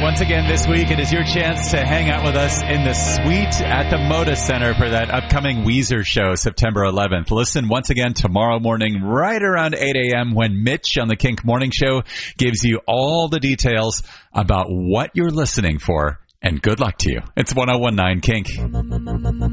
Once again this week, it is your chance to hang out with us in the suite at the Moda Center for that upcoming Weezer show, September 11th. Listen once again tomorrow morning, right around 8 a.m. when Mitch on the Kink Morning Show gives you all the details about what you're listening for. And good luck to you. It's 1019 Kink.